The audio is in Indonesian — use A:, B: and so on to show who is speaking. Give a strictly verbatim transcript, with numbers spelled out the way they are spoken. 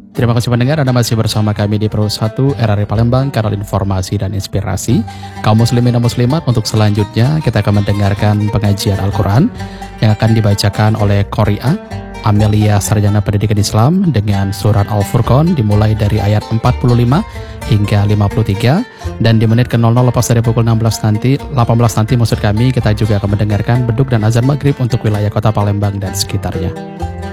A: Terima kasih pendengar, Anda masih bersama kami di Pro satu R R I Palembang, kanal informasi dan inspirasi kaum muslimin dan muslimat. Untuk selanjutnya kita akan mendengarkan pengajian Al-Quran yang akan dibacakan oleh Qori'ah Amelia Sarjana Pendidikan Islam dengan surat Al-Furqan, dimulai dari ayat empat puluh lima hingga lima puluh tiga, dan di menit ke nol nol lepas dari pukul enam belas nanti, delapan belas nanti maksud kami, kita juga akan mendengarkan beduk dan azan maghrib untuk wilayah kota Palembang dan sekitarnya.